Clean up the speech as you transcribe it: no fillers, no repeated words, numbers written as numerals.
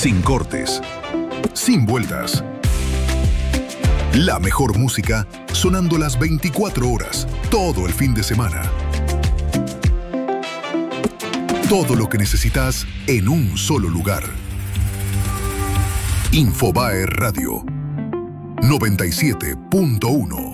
Sin cortes, sin vueltas. La mejor música sonando las 24 horas, todo el fin de semana. Todo lo que necesitas en un solo lugar. Infobae Radio 97.1.